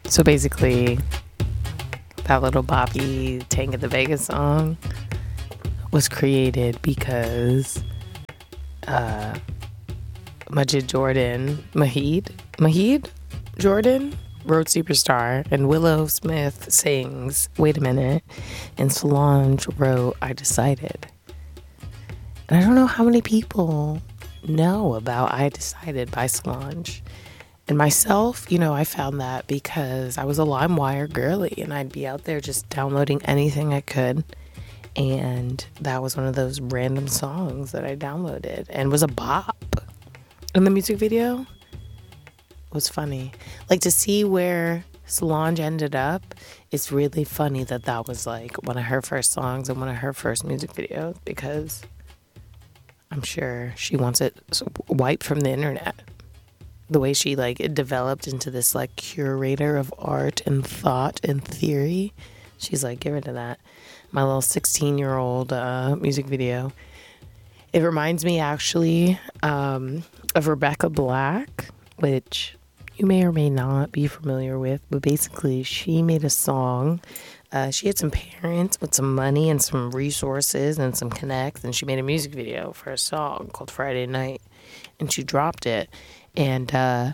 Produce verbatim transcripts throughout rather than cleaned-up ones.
So basically, that little Bobby Tank at the Vegas song was created because uh, Majid Jordan, Mahid, Mahid Jordan wrote Superstar, and Willow Smith sings Wait a Minute, and Solange wrote I Decided. And I don't know how many people know about I Decided by Solange. And myself, you know, I found that because I was a LimeWire girly, and I'd be out there just downloading anything I could. And that was one of those random songs that I downloaded and was a bop. And the music video was funny. Like, to see where Solange ended up, it's really funny that that was like one of her first songs and one of her first music videos, because I'm sure she wants it wiped from the internet. The way she like it developed into this like curator of art and thought and theory, she's like, get rid of that. My little sixteen year old uh, music video. It reminds me actually um, of Rebecca Black, which you may or may not be familiar with, but basically she made a song. Uh, she had some parents with some money and some resources and some connects, and she made a music video for a song called Friday Night, and she dropped it. And uh,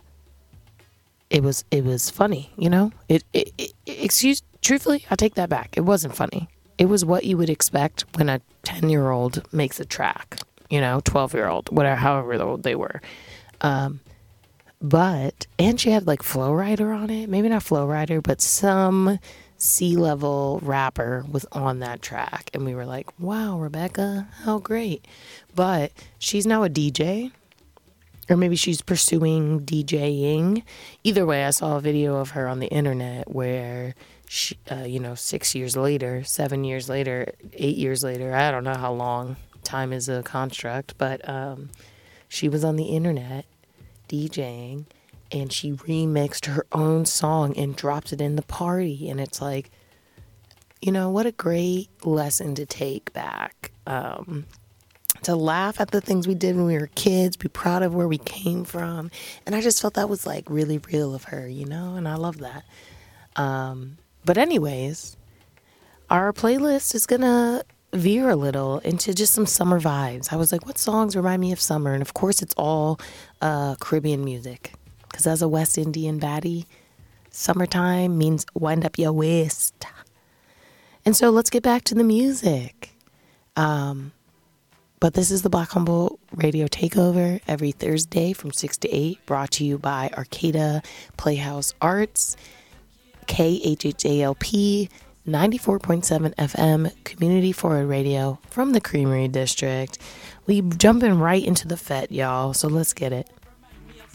it was it was funny, you know. It, it, it excuse truthfully, I take that back. It wasn't funny. It was what you would expect when a ten year old makes a track, you know, twelve year old, whatever, however old they were. Um, but and she had like Flow Rider on it, maybe not Flow Rider, but some C-level rapper was on that track, and we were like, wow, Rebecca, how great. But she's now a D J. Or maybe she's pursuing DJing. Either way, I saw a video of her on the internet where, she, uh, you know, six years later, seven years later, eight years later, I don't know how long. Time is a construct. But um, she was on the internet DJing, and she remixed her own song and dropped it in the party. And it's like, you know, what a great lesson to take back. Um To laugh at the things we did when we were kids, be proud of where we came from. And I just felt that was like really real of her, you know, and I love that. Um, but anyways, our playlist is going to veer a little into just some summer vibes. I was like, what songs remind me of summer? And of course, it's all uh, Caribbean music. Because as a West Indian baddie, summertime means wind up your waist. And so let's get back to the music. Um... But this is the Black Humble Radio Takeover every Thursday from six to eight, brought to you by Arcata Playhouse Arts, K H H A L P, ninety-four point seven F M, Community Forward Radio from the Creamery District. We jumping right into the Fete, y'all, so let's get it.